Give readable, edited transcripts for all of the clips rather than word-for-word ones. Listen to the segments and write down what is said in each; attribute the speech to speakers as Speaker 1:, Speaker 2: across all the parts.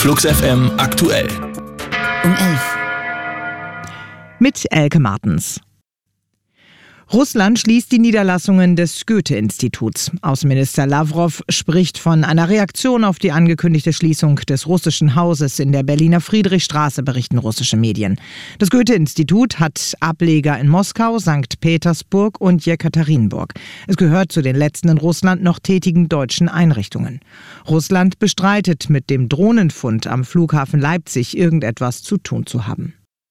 Speaker 1: Flux FM aktuell.
Speaker 2: Um 11.
Speaker 3: Mit Elke Martens. Russland schließt die Niederlassungen des Goethe-Instituts. Außenminister Lavrov spricht von einer Reaktion auf die angekündigte Schließung des russischen Hauses in der Berliner Friedrichstraße, berichten russische Medien. Das Goethe-Institut hat Ableger in Moskau, St. Petersburg und Jekaterinburg. Es gehört zu den letzten in Russland noch tätigen deutschen Einrichtungen. Russland bestreitet, mit dem Drohnenfund am Flughafen Leipzig irgendetwas zu tun zu haben.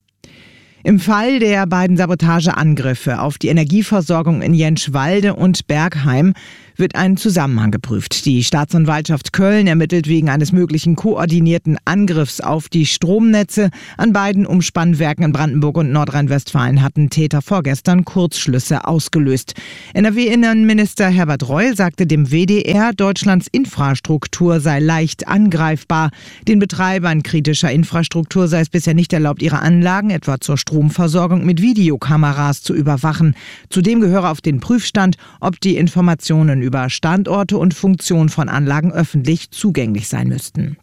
Speaker 3: Im Fall der beiden Sabotageangriffe auf die Energieversorgung in Jentschwalde und Bergheim wird ein Zusammenhang geprüft. Die Staatsanwaltschaft Köln ermittelt wegen eines möglichen koordinierten Angriffs auf die Stromnetze. An beiden Umspannwerken in Brandenburg und Nordrhein-Westfalen hatten Täter vorgestern Kurzschlüsse ausgelöst. NRW-Innenminister Herbert Reul sagte dem WDR, Deutschlands Infrastruktur sei leicht angreifbar. Den Betreibern kritischer Infrastruktur sei es bisher nicht erlaubt, ihre Anlagen, etwa zur Stromversorgung, mit Videokameras zu überwachen. Zudem gehöre auf den Prüfstand, ob die Informationen über Standorte und Funktion von Anlagen öffentlich zugänglich sein müssten.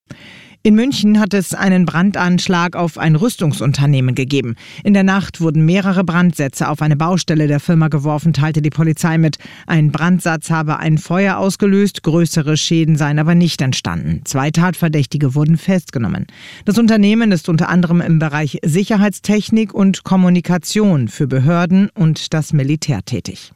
Speaker 3: In München hat es einen Brandanschlag auf ein Rüstungsunternehmen gegeben. In der Nacht wurden mehrere Brandsätze auf eine Baustelle der Firma geworfen, teilte die Polizei mit. Ein Brandsatz habe ein Feuer ausgelöst, größere Schäden seien aber nicht entstanden. 2 Tatverdächtige wurden festgenommen. Das Unternehmen ist unter anderem im Bereich Sicherheitstechnik und Kommunikation für Behörden und das Militär tätig.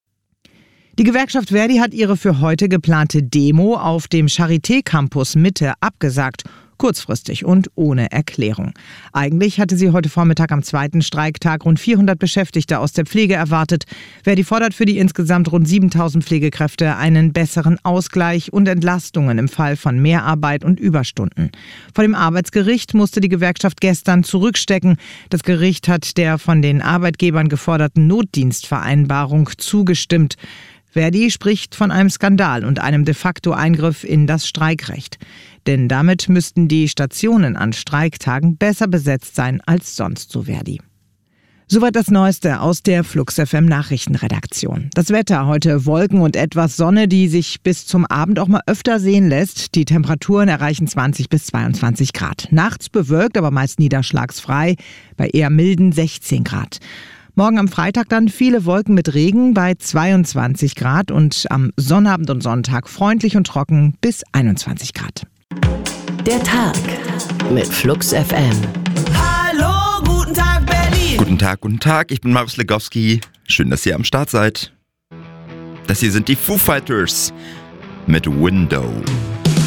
Speaker 3: Die Gewerkschaft Verdi hat ihre für heute geplante Demo auf dem Charité-Campus Mitte abgesagt, kurzfristig und ohne Erklärung. Eigentlich hatte sie heute Vormittag am 2. Streiktag rund 400 Beschäftigte aus der Pflege erwartet. Verdi fordert für die insgesamt rund 7.000 Pflegekräfte einen besseren Ausgleich und Entlastungen im Fall von Mehrarbeit und Überstunden. Vor dem Arbeitsgericht musste die Gewerkschaft gestern zurückstecken. Das Gericht hat der von den Arbeitgebern geforderten Notdienstvereinbarung zugestimmt. Verdi spricht von einem Skandal und einem de facto Eingriff in das Streikrecht. Denn damit müssten die Stationen an Streiktagen besser besetzt sein als sonst, so Verdi. Soweit das Neueste aus der Flux FM Nachrichtenredaktion. Das Wetter heute: Wolken und etwas Sonne, die sich bis zum Abend auch mal öfter sehen lässt. Die Temperaturen erreichen 20 bis 22 Grad. Nachts bewölkt, aber meist niederschlagsfrei, bei eher milden 16 Grad. Morgen am Freitag dann viele Wolken mit Regen bei 22 Grad und am Sonnabend und Sonntag freundlich und trocken bis 21 Grad.
Speaker 2: Der Tag mit Flux FM.
Speaker 4: Hallo, guten Tag Berlin.
Speaker 5: Guten Tag, ich bin Marius Legowski. Schön, dass ihr am Start seid. Das hier sind die Foo Fighters mit Window.